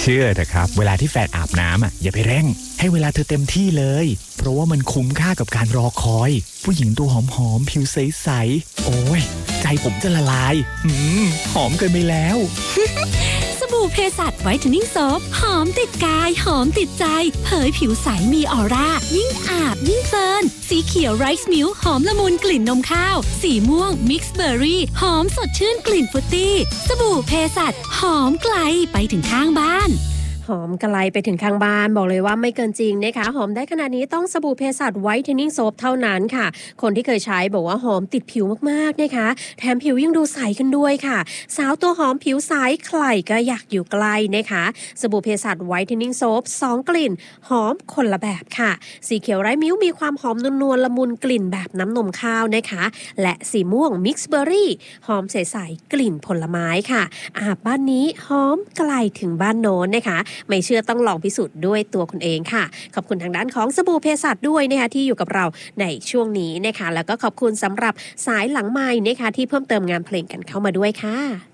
ชื่อเถอะครับเวลาที่แฟนอาบน้ำอย่าไปเร่งให้เวลาเธอเต็มที่เลยเพราะว่ามันคุ้มค่ากับการรอคอยผู้หญิงตัวหอมๆผิวใสๆโอ้ยใจผมจะละลายหอมเกินไปแล้วสบู่เพสัชไวท์เทนนิ่งโซฟหอมติดกายหอมติดใจเผยผิวใสมีออร่ายิ่งอาบยิ่งเพลินสีเขียวไรซ์มิลค์หอมละมุนกลิ่นนมข้าวสีม่วงมิกซ์เบอร์รี่หอมสดชื่นกลิ่นฟรุตตี้สบู่เพสัชหอมไกลไปถึงข้างบ้านหอมไกลไปถึงข้างบ้านบอกเลยว่าไม่เกินจริงนะคะหอมได้ขนาดนี้ต้องสบู่เภสัชไวท์เทนนิ่งโซฟเท่านั้นค่ะคนที่เคยใช้บอกว่าหอมติดผิวมากๆนะคะแถมผิวยังดูใสขึ้นด้วยค่ะสาวตัวหอมผิวใสใครก็อยากอยู่ใกล้นะคะสบู่เภสัชไวท์เทนนิ่งโซฟ2กลิ่นหอมคนละแบบค่ะสีเขียวไร้มิ้วมีความหอมนวลละมุนกลิ่นแบบน้ำนมข้าวนะคะและสีม่วงมิกซ์เบอร์รี่หอมใสๆกลิ่นผลไม้ค่ะอาบบ้านนี้หอมไกลถึงบ้านโน้นนะคะไม่เชื่อต้องลองพิสูจน์ด้วยตัวคุณเองค่ะขอบคุณทางด้านของสบู่เภสัชด้วยนะคะที่อยู่กับเราในช่วงนี้นะคะแล้วก็ขอบคุณสำหรับสายหลังไมค์นะคะที่เพิ่มเติมงานเพลงกันเข้ามาด้วยค่ะ